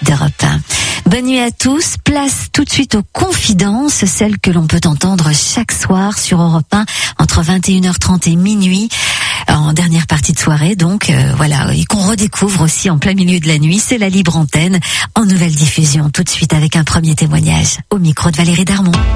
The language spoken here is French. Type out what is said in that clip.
d'Europe 1. Bonne nuit à tous. Place tout de suite aux confidences, celles que l'on peut entendre chaque soir sur Europe 1 entre 21h30 et minuit. En dernière partie de soirée, donc voilà, et qu'on redécouvre aussi en plein milieu de la nuit, c'est la libre antenne en nouvelle diffusion. Tout de suite avec un premier témoignage au micro de Valérie Darmon.